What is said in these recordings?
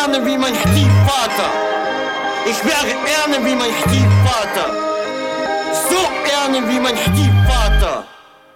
gerne wie mein Stiefvater. Ich wäre gerne wie mein Stiefvater. So gerne wie mein Stiefvater.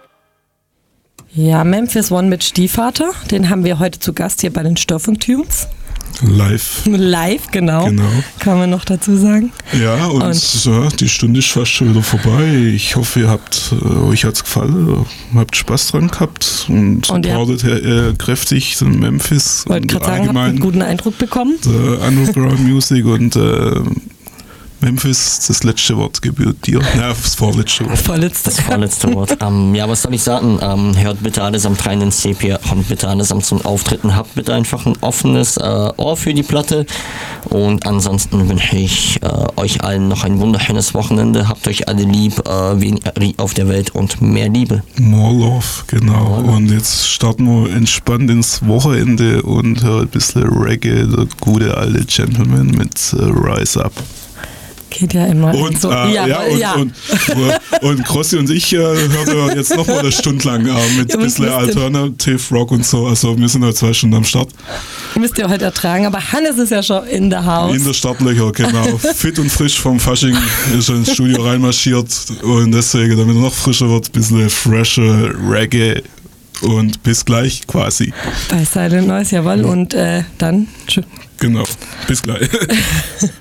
Ja, Memphis One mit Stiefvater, den haben wir heute zu Gast hier bei den Störfunktunes. Live, genau. Kann man noch dazu sagen. Ja, und ja, die Stunde ist fast schon wieder vorbei. Ich hoffe, euch hat's gefallen, habt Spaß dran gehabt und supportet kräftig den Memphis. Wollte gerade sagen, habt einen guten Eindruck bekommen. Underground Music und Memphis, das letzte Wort gebührt dir. Ja, das vorletzte Wort. Das vorletzte Wort. Ja, was soll ich sagen? Hört bitte alles am 3. Sepia, kommt bitte alles am zum Auftritten, habt bitte einfach ein offenes Ohr für die Platte und ansonsten wünsche ich euch allen noch ein wunderschönes Wochenende. Habt euch alle lieb, wie auf der Welt und mehr Liebe. More love, genau. Und jetzt starten wir entspannt ins Wochenende und hört ein bisschen Reggae, der gute alte Gentleman mit Rise Up. Geht ja immer. Und, so. Und Crossi und ich hören jetzt nochmal eine Stunde lang mit ein bisschen Alternative Rock und so. Also wir sind halt 2 Stunden am Start. Müsst ihr heute ertragen, aber Hannes ist ja schon in der Haus. In der Startlöcher, genau. Fit und frisch vom Fasching ist schon ins Studio reinmarschiert und deswegen, damit er noch frischer wird, ein bisschen fresher Reggae und bis gleich quasi. Bei Silent Noise, jawohl. Und dann tschüss. Genau, bis gleich.